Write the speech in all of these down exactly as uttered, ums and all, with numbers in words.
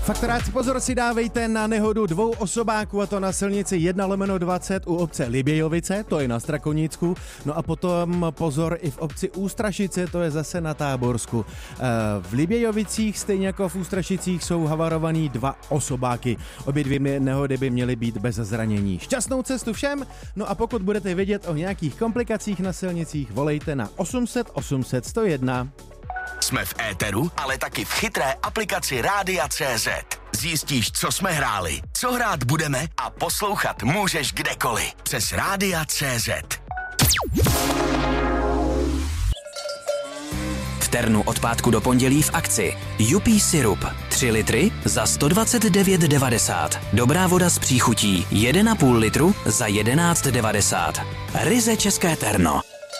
Faktoráci, pozor si dávejte na nehodu dvou osobáků, a to na silnici jedna lomeno dvacet u obce Libějovice, to je na Strakonicku, no a potom pozor i v obci Ústrašice, to je zase na Táborsku. V Libějovicích, stejně jako v Ústrašicích, jsou havarovaný dva osobáky. Obě dvě nehody by měly být bez zranění. Šťastnou cestu všem, no a pokud budete vědět o nějakých komplikacích na silnicích, volejte na osm set osm set sto jedna. Jsme v éteru, ale taky v chytré aplikaci Rádia tečka cé zet. Zjistíš, co jsme hráli, co hrát budeme a poslouchat můžeš kdekoliv. Přes Rádia tečka cé zet. V Ternu od pátku do pondělí v akci Juppie Syrup. tři litry za sto dvacet devět devadesát. Dobrá voda s příchutí jedna a půl litru za jedenáct devadesát. Ryze České Terno.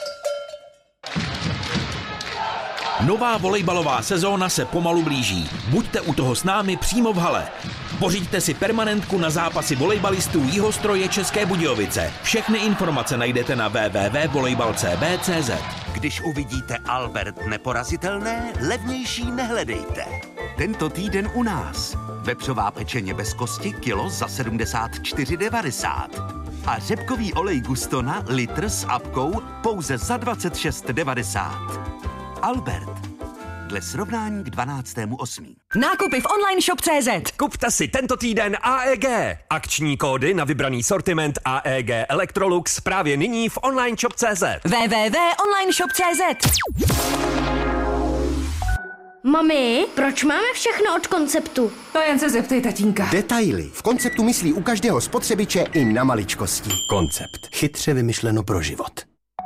Nová volejbalová sezóna se pomalu blíží. Buďte u toho s námi přímo v hale. Pořiďte si permanentku na zápasy volejbalistů Jihostroje České Budějovice. Všechny informace najdete na w w w tečka volejbal tečka c b tečka c z. Když uvidíte Albert neporazitelné, levnější nehledejte. Tento týden u nás. Vepřová pečeně bez kosti kilo za sedmdesát čtyři devadesát. A řepkový olej Gustona litr s apkou pouze za dvacet šest devadesát. Albert. Dle srovnání k dvanáctému osmého Nákupy v online shop tečka cé zet. Kupte si tento týden A E G. Akční kódy na vybraný sortiment A E G Electrolux právě nyní v online shop tečka cé zet. w w w tečka online shop tečka cé zet. Mami, proč máme všechno od Konceptu? To jen se zeptej tatínka. Detaily. V Konceptu myslí u každého spotřebiče i na maličkosti. Koncept. Chytře vymyšleno pro život.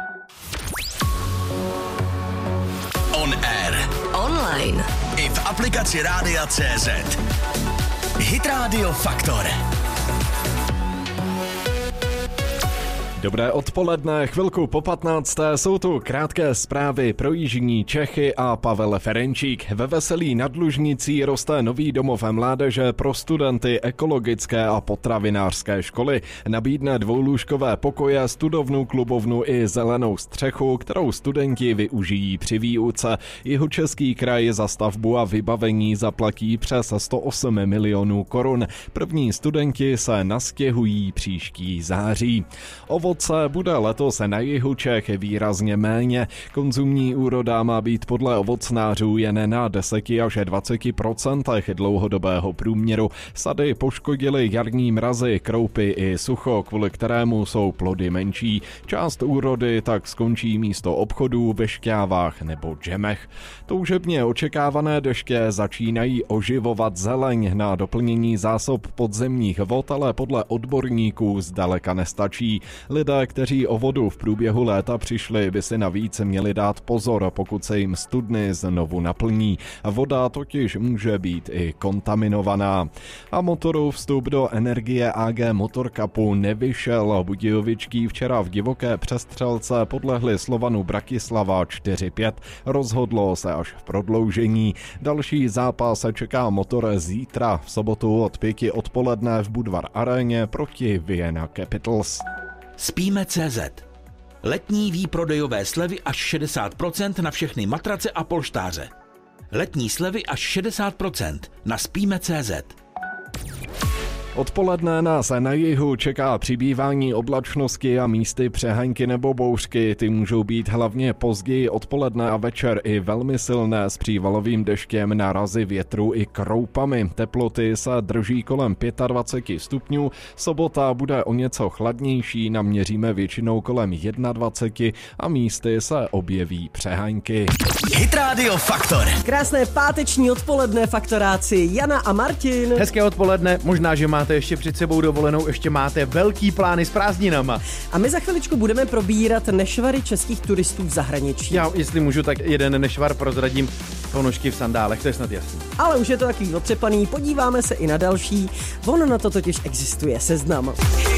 On air. Online. I v aplikaci Rádia tečka cé zet. Hit Radio Faktor. Dobré odpoledne, chvilku po patnácté jsou tu krátké zprávy pro jižní Čechy a Pavel Ferenčík. Ve Veselí nad Lužnicí roste nový domov mládeže pro studenty ekologické a potravinářské školy. Nabídne dvoulůžkové pokoje, studovnu, klubovnu i zelenou střechu, kterou studenti využijí při výuce. Jihočeský kraj za stavbu a vybavení zaplatí přes sto osm milionů korun. První studenti se nastěhují příští září. Ovoce bude letos na jihu Čech výrazně méně. Konzumní úroda má být podle ovocnářů jen na deset až dvacet procent dlouhodobého průměru. Sady poškodily jarní mrazy, kroupy i sucho, kvůli kterému jsou plody menší. Část úrody tak skončí místo obchodů ve šťávách nebo džemech. Toužebně očekávané deště začínají oživovat zeleň na doplnění zásob podzemních vod, ale podle odborníků zdaleka nestačí. Lidé, kteří o vodu v průběhu léta přišli, by si navíc měli dát pozor, pokud se jim studny znovu naplní. Voda totiž může být i kontaminovaná. A motorů vstup do Energie A G Motor Cupu nevyšel. Budějovičtí včera v divoké přestřelce podlehli Slovanu Bratislava čtyři pět. Rozhodlo se až v prodloužení. Další zápas čeká Motor zítra v sobotu od pěti odpoledne v Budvar aréně proti Vienna Capitals. Spíme tečka cé zet. Letní výprodejové slevy až šedesát procent na všechny matrace a polštáře. Letní slevy až šedesát procent na spíme tečka cé zet. Odpoledne nás na jihu čeká přibývání oblačnosti a místy přehánky nebo bouřky. Ty můžou být hlavně později odpoledne a večer i velmi silné s přívalovým deštěm, nárazy větru i kroupami. Teploty se drží kolem dvacet pět stupňů. Sobota bude o něco chladnější, naměříme většinou kolem dvacet jedna a místy se objeví přehánky. Hit Radio Faktor. Krásné páteční odpoledne, faktoráci Jana a Martin. Hezké odpoledne, možná, že máte ještě před sebou dovolenou, ještě máte velký plány s prázdninama. A my za chviličku budeme probírat nešvary českých turistů v zahraničí. Já, jestli můžu, tak jeden nešvar prozradím. Ponožky v sandálech, to je snad jasný. Ale už je to takový otřepaný, podíváme se i na další. Ono na to totiž existuje seznam.